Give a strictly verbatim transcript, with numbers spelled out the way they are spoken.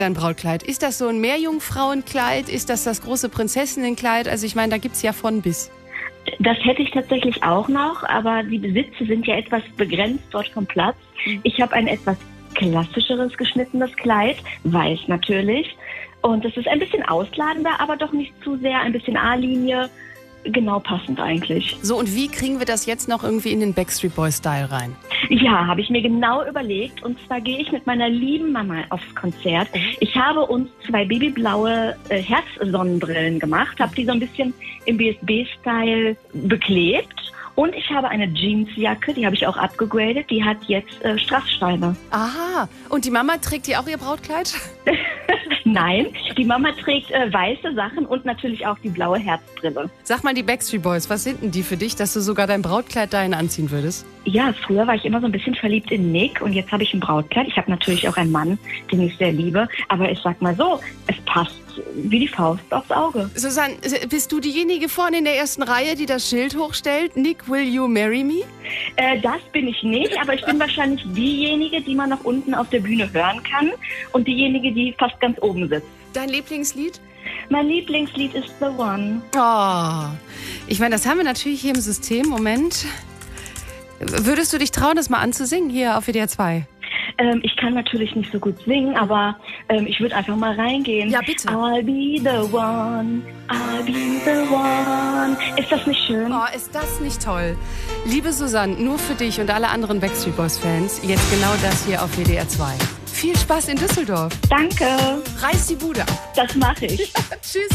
Dein Brautkleid. Ist das so ein Meerjungfrauenkleid? Ist das das große Prinzessinnenkleid? Also ich meine, da gibt es ja von bis. Das hätte ich tatsächlich auch noch, aber die Besitze sind ja etwas begrenzt dort vom Platz. Ich habe ein etwas klassischeres geschnittenes Kleid, weiß natürlich. Und es ist ein bisschen ausladender, aber doch nicht zu sehr, ein bisschen A-Linie. Genau passend eigentlich. So, und wie kriegen wir das jetzt noch irgendwie in den Backstreet Boys-Style rein? Ja, habe ich mir genau überlegt. Und zwar gehe ich mit meiner lieben Mama aufs Konzert. Ich habe uns zwei babyblaue äh, Herzsonnenbrillen gemacht, habe die so ein bisschen im B S B-Style beklebt. Und ich habe eine Jeansjacke, die habe ich auch abgegradet, die hat jetzt äh, Strasssteine. Aha, und die Mama trägt die auch ihr Brautkleid? Nein, die Mama trägt äh, weiße Sachen und natürlich auch die blaue Herzbrille. Sag mal, die Backstreet Boys, was sind denn die für dich, dass du sogar dein Brautkleid dahin anziehen würdest? Ja, früher war ich immer so ein bisschen verliebt in Nick und jetzt habe ich ein Brautkleid. Ich habe natürlich auch einen Mann, den ich sehr liebe, aber ich sag mal so, es passt wie die Faust aufs Auge. Susanne, bist du diejenige vorne in der ersten Reihe, die das Schild hochstellt? Nick, will you marry me? Äh, das bin ich nicht, aber ich bin wahrscheinlich diejenige, die man noch unten auf der Bühne hören kann und diejenige, die fast ganz oben sitzt. Dein Lieblingslied? Mein Lieblingslied ist The One. Oh, ich meine, das haben wir natürlich hier im System. Moment. Würdest du dich trauen, das mal anzusingen hier auf W D R zwei? Ähm, ich kann natürlich nicht so gut singen, aber ähm, ich würde einfach mal reingehen. Ja, bitte. I'll be the one, I'll be the one. Ist das nicht schön? Oh, ist das nicht toll? Liebe Susanne, nur für dich und alle anderen Backstreet Boys-Fans, jetzt genau das hier auf W D R zwei. Viel Spaß in Düsseldorf. Danke. Reiß die Bude ab. Das mache ich. Tschüss.